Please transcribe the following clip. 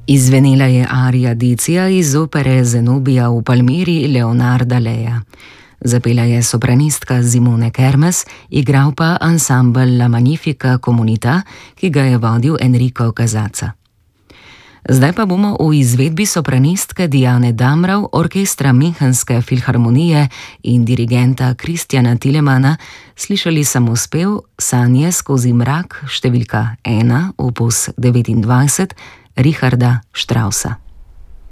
Izvenela je arija Dicija iz opere Zenobija v Palmiri Leonarda Leja. Zapela je sopranistka Simone Kermes, igral pa ansambel La Magnifica Comunità, ki ga je vodil Enrico Casazza. Zdaj pa bomo v izvedbi sopranistke Diane Damrau, orkestra Münchenske filharmonije in dirigenta Christiana Tilemana slišali samospev Sanje skozi mrak številka 1, opus 29, Richarda Straussa.